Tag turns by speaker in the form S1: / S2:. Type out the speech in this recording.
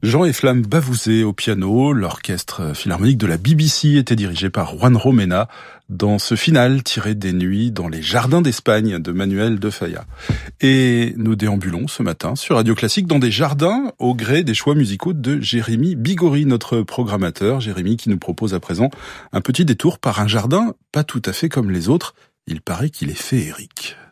S1: Jean et Flamme Bavouzé au piano, l'orchestre philharmonique de la BBC était dirigé par Juan Romena dans ce final tiré des nuits dans les jardins d'Espagne de Manuel de Falla. Et nous déambulons ce matin sur Radio Classique dans des jardins au gré des choix musicaux de Jérémy Bigori, notre programmateur. Jérémy qui nous propose à présent un petit détour par un jardin pas tout à fait comme les autres. Il paraît qu'il est féerique.